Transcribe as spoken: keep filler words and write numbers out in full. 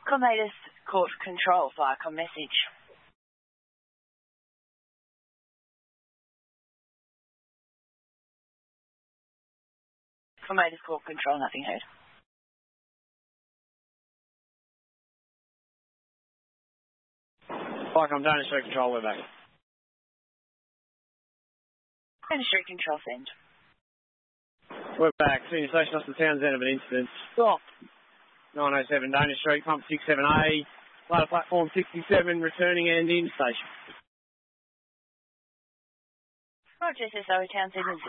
Comatus Court Control, Viacom message. Comatus Court Control, nothing heard. Viacom, Dana Street Control, we're back. Dana Street Control, send. We're back. Senior Station Officer Townsend of an incident. Stop. nine oh seven Dana Street, pump six seven A, ladder platform sixty-seven, returning and in station. Roger, S S O Townsend.